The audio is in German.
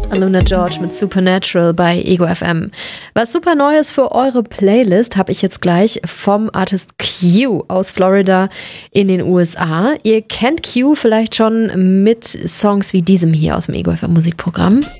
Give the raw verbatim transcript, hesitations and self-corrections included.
Aluna George mit Supernatural bei Ego F M. Was super Neues für eure Playlist habe ich jetzt gleich vom Artist Q aus Florida in den U S A. Ihr kennt Q vielleicht schon mit Songs wie diesem hier aus dem Ego F M Musikprogramm.